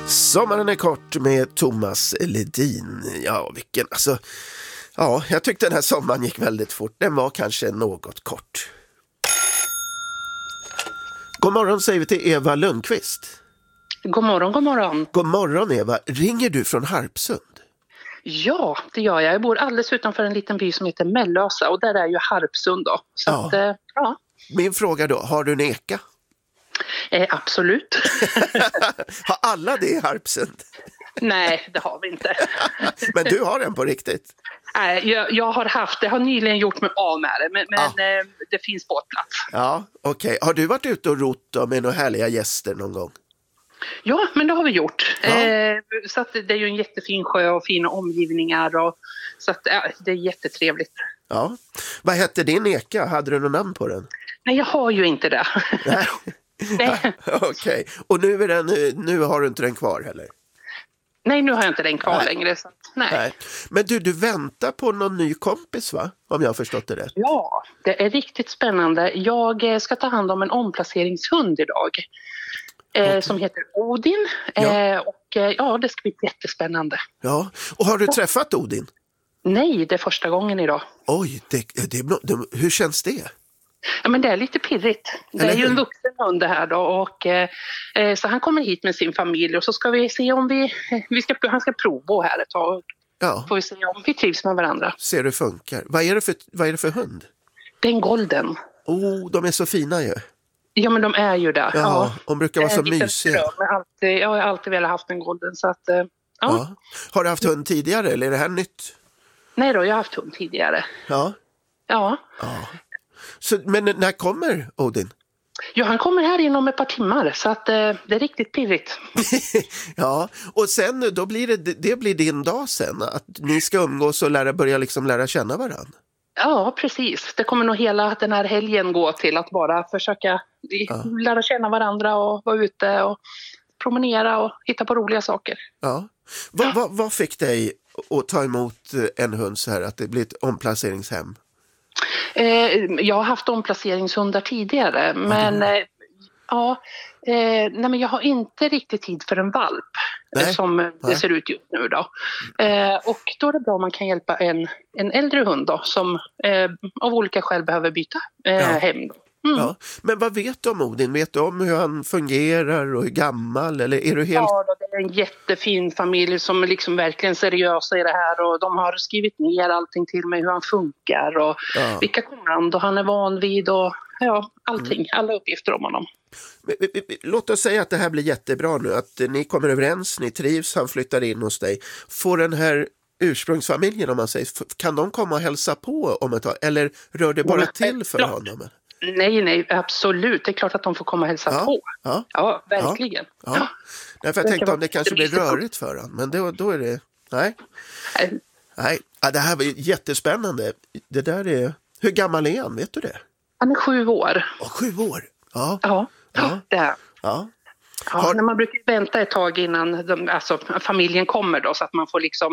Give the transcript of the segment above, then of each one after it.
Sommaren är kort med Thomas Ledin. Ja, vilken, alltså, ja, jag tyckte den här sommaren gick väldigt fort. Den var kanske något kort. God morgon säger vi till Eva Lundqvist. God morgon, god morgon. God morgon Eva, ringer du från Harpsund? Ja, det gör jag. Jag bor alldeles utanför en liten by som heter Mellösa och där är ju Harpsund då. Så Ja. att, ja. Min fråga då, har du en eka? Absolut. Har alla det i Harpsund? Nej, det har vi inte. Men du har den på riktigt? Nej, jag har haft det. Jag har nyligen gjort mig av med det, men det finns på ett plats. Ja, okej. Har du varit ute och rott då med några härliga gäster någon gång? Ja, men det har vi gjort. Ja. Så att det är ju en jättefin sjö och fina omgivningar. Så att, det är jättetrevligt. Ja. Vad hette din eka? Hade du någon namn på den? Nej, jag har ju inte det. Nej. Nej. Okej. Och nu har du inte den kvar heller? Nej, nu har jag inte den kvar längre. Så, Nej. Men du väntar på någon ny kompis, va? Om jag har förstått det rätt. Ja, det är riktigt spännande. Jag ska ta hand om en omplaceringshund idag. Som heter Odin. Ja. Och det ska bli jättespännande. Ja. Och har du träffat Odin? Nej, det är första gången idag. Oj, hur känns det? Ja, men det är lite pirrigt. Det är ju en vuxen hund det här då. Och, så han kommer hit med sin familj och så ska vi se om han ska prova här ett tag. Ja. Får vi se om vi trivs med varandra. Ser hur det funkar. Vad är det för hund? Det är en golden. De är så fina ju. Ja, men de är ju där. Ja, de brukar vara så mysiga. Jag har alltid velat haft en golden. Så att, ja. Har du haft hund tidigare eller är det här nytt? Nej då, jag har haft hund tidigare. Ja. Ja. Så, men när kommer Odin? Ja, han kommer här inom ett par timmar så att det är riktigt pirrigt. Ja, och sen då blir det blir din dag sen att ni ska umgås och börja lära känna varandra. Ja, precis. Det kommer nog hela den här helgen gå till att bara försöka lära känna varandra och vara ute och promenera och hitta på roliga saker. Ja. Vad fick dig att ta emot en hund så här, att det blir ett omplaceringshem? Jag har haft omplaceringshundar tidigare, men men jag har inte riktigt tid för en valp som det ser ut just nu då. Och då är det bra om man kan hjälpa en äldre hund då, som av olika skäl behöver byta hem då. Ja. Men vad vet du om Odin? Vet du om hur han fungerar och hur gammal? Eller är du helt... Ja, det är en jättefin familj som är liksom verkligen seriösa i det här. Och de har skrivit ner allting till mig, hur han funkar och vilka kommando han är van vid och allting, alla uppgifter om honom. Låt oss säga att det här blir jättebra nu, att ni kommer överens, ni trivs, han flyttar in hos dig. Får den här ursprungsfamiljen, om man säger, kan de komma och hälsa på om ett tag? Eller rör det bara till för honom? Nej, absolut. Det är klart att de får komma och hälsa på. Ja, verkligen. Ja. Därför jag tänkte om det kanske blir rörigt för honom. Men då är det... Nej. Ja, det här var jättespännande. Det där är... Hur gammal är han? Vet du det? Han är 7 år. 7 år? Ja, det är. Ja, när man brukar vänta ett tag innan familjen kommer då, så att man får liksom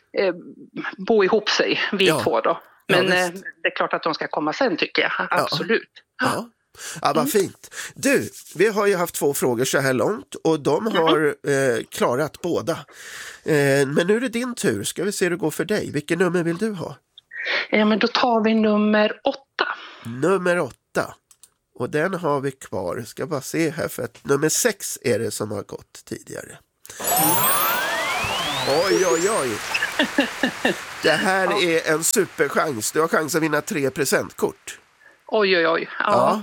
bo ihop sig, vi två då. Men det är klart att de ska komma sen, tycker jag. Absolut. Ja, vad fint. Du, vi har ju haft 2 frågor så här långt och de har klarat båda. Men nu är det din tur. Ska vi se hur det går för dig. Vilken nummer vill du ha? Men då tar vi nummer 8. Nummer 8. Och den har vi kvar. Ska bara se här, för att nummer 6 är det som har gått tidigare. Oj. Det här är en superchans. Du har chans att vinna 3 presentkort. Oj. Ja.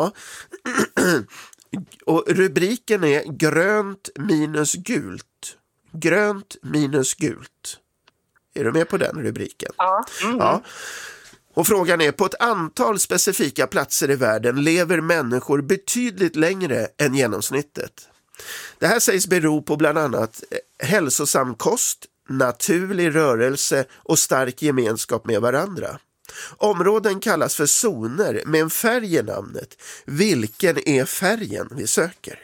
Och rubriken är grönt minus gult. Grönt minus gult. Är du med på den rubriken? Ja. Ja. Och frågan är, på ett antal specifika platser i världen lever människor betydligt längre än genomsnittet. Det här sägs bero på bland annat hälsosam kost, naturlig rörelse och stark gemenskap med varandra. Områden kallas för zoner med en färg i namnet. Vilken är färgen vi söker?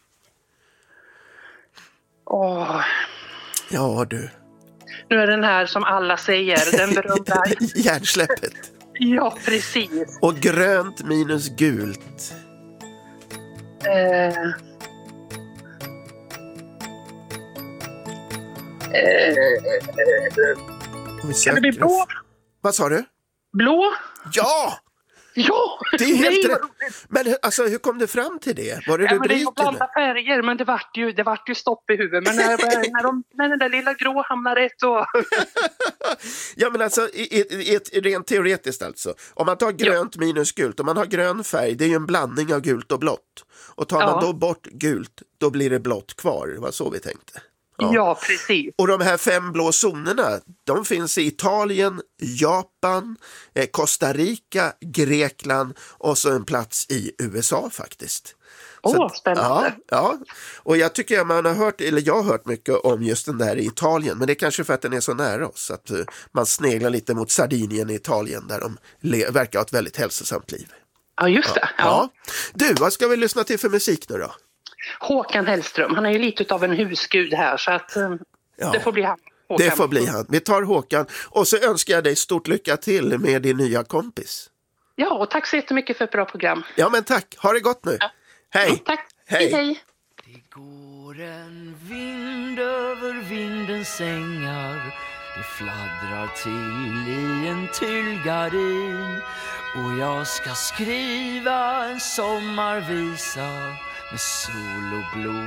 Ja, du. Nu är den här som alla säger, den berömda... Hjärnsläppet. Ja, precis. Och grönt minus gult. Kan det bli blå? Vad sa du? Blå? Ja! Ja! Det är helt rätt. Men alltså, hur kom du fram till det? Var det rubriken? Det är blanda färger, men det vart ju stopp i huvudet. Men när den där lilla grå hamnar rätt så... Ja, men alltså, rent teoretiskt alltså. Om man tar grönt minus gult, om man har grön färg, det är ju en blandning av gult och blått. Och tar man då bort gult, då blir det blått kvar. Det var så vi tänkte. Ja, precis. Och de här 5 blå zonerna, de finns i Italien, Japan, Costa Rica, Grekland och så en plats i USA faktiskt. Spännande. Ja, och jag tycker jag har hört mycket om just den där i Italien, men det är kanske för att den är så nära oss att man sneglar lite mot Sardinien i Italien där de verkar ha ett väldigt hälsosamt liv. Ja, just det. Ja. Du, vad ska vi lyssna till för musik nu då? Håkan Hellström, han är ju lite av en husgud här så att det får bli han. Håkan. Det får bli han. Vi tar Håkan och så önskar jag dig stort lycka till med din nya kompis. Ja, och tack så jättemycket för ett bra program. Ja, men tack. Ha det gott nu. Ja. Hej. Ja, tack. Hej. Det går en vind över vindens ängar. Det fladdrar till i en tyllgardin. Och jag ska skriva en sommarvisa med sol och blom.